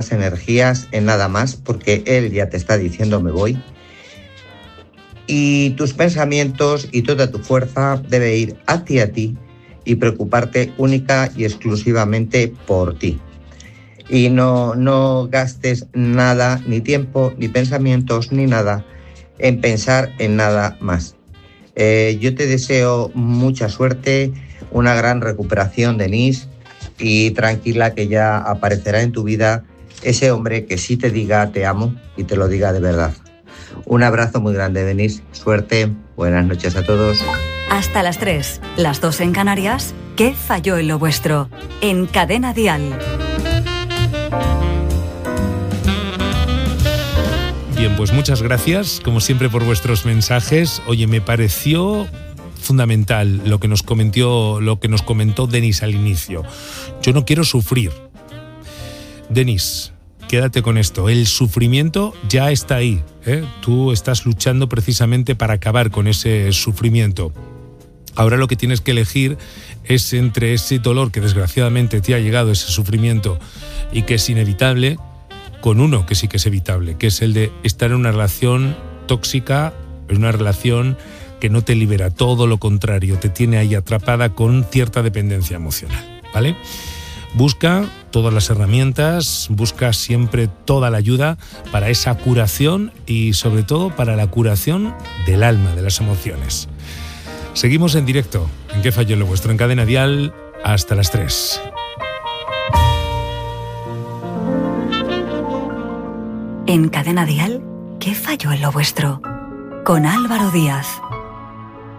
las energías en nada más, porque él ya te está diciendo me voy. Y tus pensamientos y toda tu fuerza debe ir hacia ti y preocuparte única y exclusivamente por ti. Y no gastes nada, ni tiempo, ni pensamientos, ni nada, en pensar en nada más. Yo te deseo mucha suerte, una gran recuperación, Denise, y tranquila que ya aparecerá en tu vida ese hombre que sí te diga te amo y te lo diga de verdad. Un abrazo muy grande, Denise. Suerte. Buenas noches a todos. Hasta las 3, las 2 en Canarias. ¿Qué falló en lo vuestro? En Cadena Dial. Bien, pues muchas gracias, como siempre, por vuestros mensajes. Oye, me pareció fundamental lo que nos comentó Denis al inicio. Yo no quiero sufrir. Denis, quédate con esto. El sufrimiento ya está ahí, ¿eh? Tú estás luchando precisamente para acabar con ese sufrimiento. Ahora lo que tienes que elegir es entre ese dolor que desgraciadamente te ha llegado, ese sufrimiento, y que es inevitable, con uno que sí que es evitable, que es el de estar en una relación tóxica, en una relación que no te libera, todo lo contrario, te tiene ahí atrapada con cierta dependencia emocional, ¿vale? Busca todas las herramientas, busca siempre toda la ayuda para esa curación y sobre todo para la curación del alma, de las emociones. Seguimos en directo, en ¿Qué falló en lo vuestro? En Cadena Dial, hasta las 3. En Cadena Dial, ¿qué falló en lo vuestro? Con Álvaro Díaz.